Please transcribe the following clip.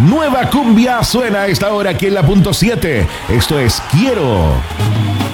Nueva cumbia suena a esta hora aquí en la punto 7. Esto es Quiero.